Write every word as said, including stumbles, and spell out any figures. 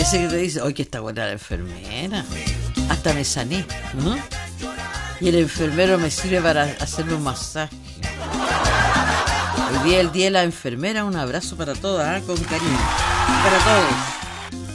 Ese que te dice, oye, que está buena la enfermera. Hasta me sané, ¿no? Y el enfermero me sirve para hacerme un masaje. Hoy día el día de la enfermera, un abrazo para todas, ¿eh? Con cariño. Para todos.